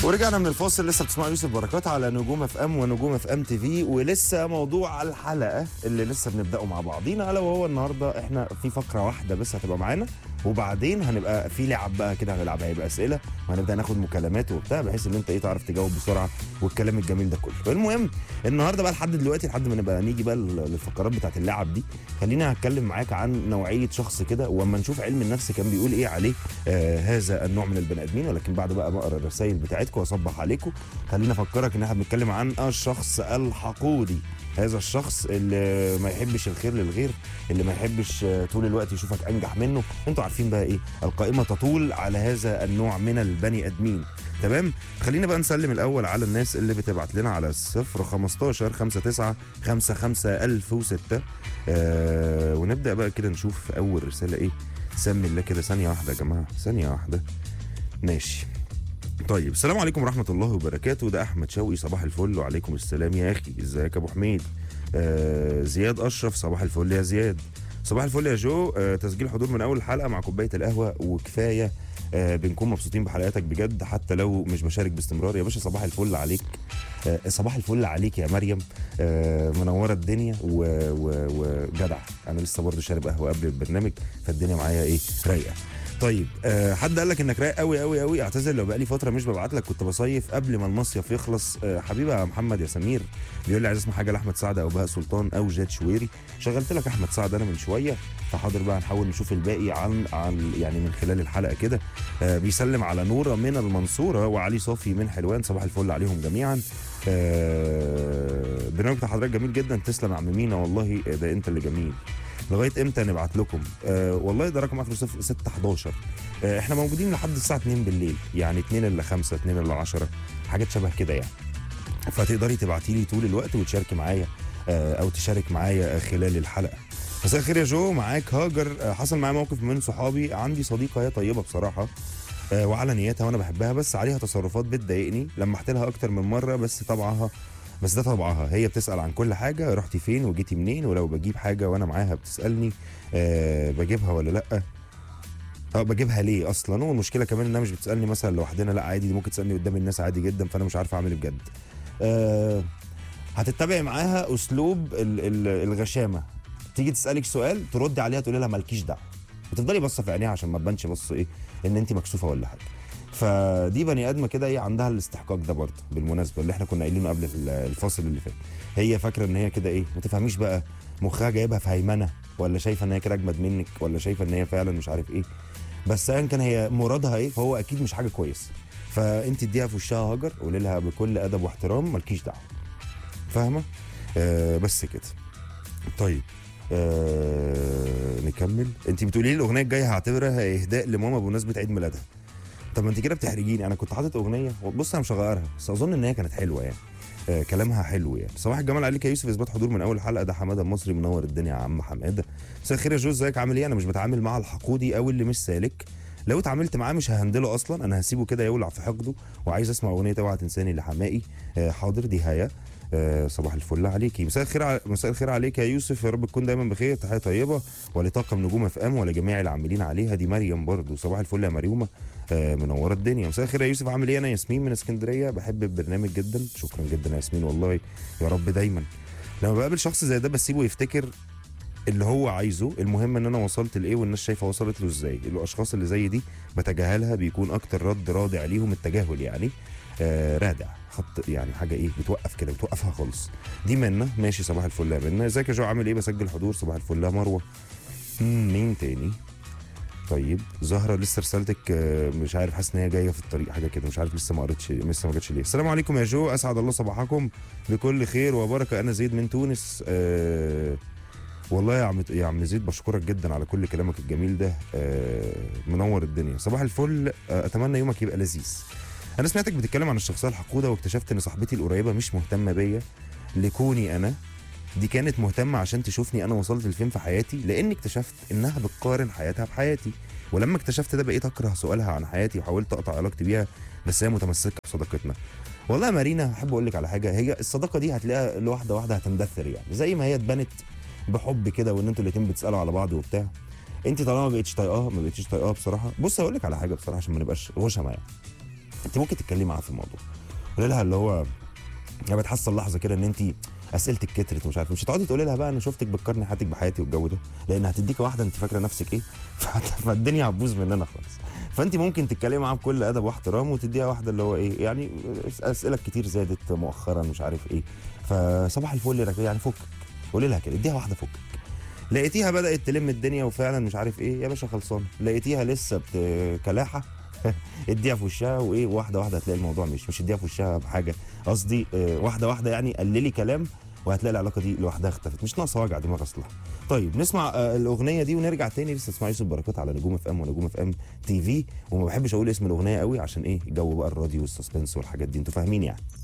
ورجعنا من الفاصل. لسه بتسمعوا يوسف بركات على نجوم اف ام ونجوم اف ام تي في، ولسه موضوع الحلقه اللي لسه بنبداه مع بعضينا، الا وهو النهارده احنا في فقره واحده بس هتبقى معانا، وبعدين هنبقى في لعب بقى كده هنلعبها، هيبقى اسئله وهنبدا ناخد مكالمات وبتاع، بحيث ان انت تعرف تجاوب بسرعه والكلام الجميل ده كله. المهم النهارده بقى لحد دلوقتي، لحد ما نبقى نيجي بقى للفقرات بتاعت اللعب دي، خلينا هتكلم معاك عن نوعيه شخص كده، واما نشوف علم النفس كان بيقول ايه عليه هذا النوع من البني ادمين. ولكن بعد بقى ما اقرا الرسائل بتاعتكم واصبح عليكم، خلينا افكرك ان احنا بنتكلم عن الشخص الحقودي. هذا الشخص اللي ما يحبش الخير للغير، اللي ما يحبش طول الوقت يشوفك انجح منه. انتوا عارفين بقى ايه، القائمه تطول على هذا النوع من البني ادمين. تمام، خلينا بقى نسلم الاول على الناس اللي بتبعت لنا على 015 59 55 1006. ونبدا بقى كده نشوف اول رساله ايه. سمي الله كده، ثانيه واحده يا جماعه، ثانيه واحده. ماشي طيب. السلام عليكم ورحمة الله وبركاته، ده أحمد شوقي، صباح الفل. وعليكم السلام يا أخي، إزيك يا أبو حميد؟ زياد أشرف، صباح الفل يا زياد. صباح الفل يا جو. تسجيل حضور من أول حلقة مع كوباية القهوة وكفاية. بنكون مبسوطين بحلقاتك بجد حتى لو مش بشارك باستمرار يا باشا. صباح الفل عليك. صباح الفل عليك يا مريم. منوره الدنيا وجدع. انا لسه برضو شارب قهوه قبل البرنامج، فالدنيا معايا ايه، رايقه. طيب حد قال لك انك رايق قوي قوي قوي؟ اعتذر لو بقالي فتره مش ببعت لك، كنت بصيف قبل ما المصيف يخلص. حبيبي يا محمد يا سمير بيقول لي عايز اسمع حاجه لاحمد سعد او بهاء سلطان او جاد شويري. شغلت لك احمد سعد انا من شويه، فحاضر بقى نحاول نشوف الباقي عن يعني من خلال الحلقه كده. بيسلم على نوره من المنصوره وعلي صافي من حلوان، صباح الفل عليهم جميعا. برنامج بتاع حضرتك جميل جدا، تسلم يا عم مينا، والله ده انت اللي جميل. لغايه امتى نبعت لكم؟ والله ده رقم اخره 611. احنا موجودين لحد الساعه 2 بالليل، يعني 2 الا 5 2 الا 10 حاجات شبه كده يعني. فتقدري تبعتي لي طول الوقت وتشاركي معايا او تشارك معايا خلال الحلقه. مساء الخير يا جو، معاك هاجر. حصل معايا موقف من صحابي، عندي صديقه هي طيبه بصراحه وعلى نيتها وانا بحبها، بس عليها تصرفات بتضايقني. لمحت لها اكتر من مره، بس ده طبعها. هي بتسأل عن كل حاجة، رحتي فين وجيتي منين، ولو بجيب حاجة وانا معاها بتسألني بجيبها ولا لا، بجيبها ليه اصلا. والمشكلة كمان انها مش بتسألني مثلا لوحدنا، لا عادي، دي ممكن تسألني قدام الناس عادي جدا، فانا مش عارف اعمل بجد. هتتبعي معاها اسلوب الغشامة، تيجي تسألك سؤال تردي عليها تقولي لها مالكيش دعوة، وتفضلي باصه في عينيها عشان ما تبانش بص ايه ان انت مكسوفه ولا حاجه. فدي بني ادمه كده ايه، عندها الاستحقاق ده برضه بالمناسبه، اللي احنا كنا قايلينه قبل في الفاصل اللي فات. هي فاكره ان هي كده ايه، ما تفهميش بقى مخها جايبها في هيمنه، ولا شايفه ان هي كده اجمد منك، ولا شايفه ان هي فعلا مش عارف ايه. بس ايا كان هي مرادها ايه، فهو اكيد مش حاجه كويسه. فانت اديها في وشها هاجر، قولي لها بكل ادب واحترام مالكيش دعوه، فاهمه؟ بس كده. طيب نكمل. انت بتقولي لي الاغنيه الجايه هعتبرها اهداء لماما بمناسبه عيد ميلادها. طب ما انت كده بتحرجيني، انا كنت حاطط اغنيه، بص انا مش هغيرها، بس اظن ان هي كانت حلوه يعني. كلامها حلو يعني. صباح الجمال عليك يا يوسف، اثبات حضور من اول حلقه، ده حماده المصري منور الدنيا يا عم حماده. مساء الخير يا جو، ازيك عامل ايه؟ انا مش بتعامل مع الحقودي او اللي مش سالك، لو اتعاملت معاه مش ههندله اصلا، انا هسيبه كده يولع في حقده. وعايز اسمع اغنيه اوعى تنساني لحمائي. حاضر دي هيا. صباح الفل عليكي. مساء الخير عليك يا يوسف، يا رب تكون دايما بخير. تحيه طيبه ولطاقم نجوم اف ام ولجميع العاملين عليها. دي مريم برضو، صباح الفل يا مريومه، منوره الدنيا. مساء الخير يا يوسف، عامل ايه؟ انا ياسمين من اسكندريه، بحب البرنامج جدا. شكرا جدا يا ياسمين، والله يا رب دايما. لما بقابل شخص زي ده بسيبه يفتكر اللي هو عايزه، المهم ان انا وصلت لايه والناس شايفه وصلت له ازاي. الاشخاص اللي زي دي بتجاهلها، بيكون اكتر رد رادع ليهم التجاهل يعني. رادع خط يعني، حاجه ايه، بتوقف كده، بتوقفها خالص. دي منى، ماشي. صباح الفل يا منى، ازيك يا جو، عامل ايه؟ بسجل حضور. صباح الفل يا مروه. مين تاني؟ طيب زهره، لسه رسالتك مش عارف، حاسس ان هي جايه في الطريق حاجه كده، مش عارف لسه ما قريتش، لسه ما جاتش ليه. السلام عليكم يا جو، اسعد الله صباحكم بكل خير وبركه. انا زيد من تونس. والله يا عم زيد، بشكرك جدا على كل كلامك الجميل ده. منور الدنيا، صباح الفل. اتمنى يومك يبقى لذيذ. انا سمعتك بتتكلم عن الشخصيه الحقوده، واكتشفت ان صاحبتي القريبه مش مهتمه بيا لكوني انا، دي كانت مهتمه عشان تشوفني انا وصلت لفين في حياتي، لاني اكتشفت انها بتقارن حياتها بحياتي. ولما اكتشفت ده بقيت اكره سؤالها عن حياتي، وحاولت اقطع علاقتي بيها، بس هي متمسكه بصداقتنا. والله يا مارينا، احب اقول لك على حاجه، هي الصداقه دي هتلاقيها لواحده واحده هتندثر يعني، زي ما هي اتبنت بحب كده، وان انتوا الاتنين بتسالوا على بعض وبتاع. انت طالما ما بقيتش طايقاها بصراحه. بص هقول لك على حاجه بصراحه عشان ما نبقاش غشمه يعني. انت ممكن تتكلمي معاها في الموضوع، قولي لها اللي هو يعني بتحصل لحظه كده ان انت اسئلتك كترت ومش عارف، مش هتقعدي تقولي لها بقى انا شفتك بتقارني حياتك بحياتي والجو ده، لان هتديك واحده انت فاكره نفسك ايه فالدنيا هتبوظ مننا خالص. فانت ممكن تتكلمي معاها بكل ادب واحترام وتديها واحده اللي هو ايه يعني اسئله كتير زادت مؤخرا مش عارف ايه، فصباح الفل يعني فك، قولي لها كده اديها واحده فك. لقيتيها بدات تلم الدنيا وفعلا مش عارف ايه يا باشا خلصان، لقيتيها لسه كلاحه اديها في وشها وايه، واحده واحده هتلاقي الموضوع مش اديها في وشها بحاجه، قصدي واحده واحده يعني قللي كلام وهتلاقي العلاقه دي لوحدها اختفت، مش ناقصه وجع دماغ اصلها. طيب نسمع الاغنيه دي ونرجع تاني، لسه اسمع يوسف بركات على نجوم اف ام ونجوم اف ام تي في، وما بحبش اقول اسم الاغنيه قوي عشان ايه جو بقى الراديو والسسبنس والحاجات دي انتوا فاهمين يعني.